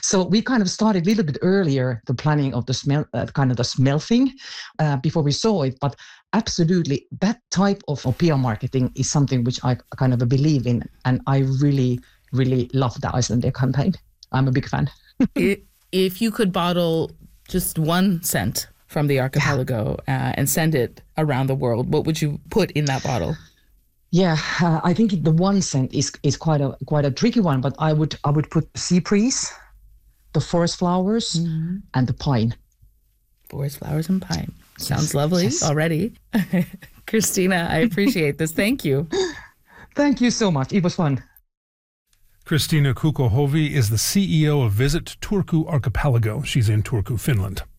So we kind of started a little bit earlier, the planning of the smell thing, before we saw it. But absolutely, that type of PR marketing is something which I kind of believe in. And I really, really love the Icelandic campaign. I'm a big fan. If you could bottle just one scent from the archipelago and send it around the world, what would you put in that bottle? Yeah, I think the one scent is quite a tricky one, but I would put sea breeze, the forest flowers, and the pine. Forest flowers and pine. Sounds lovely already. Kristiina, I appreciate this. Thank you. Thank you so much. It was fun. Kristiina Kukkohovi is the CEO of Visit Turku Archipelago. She's in Turku, Finland.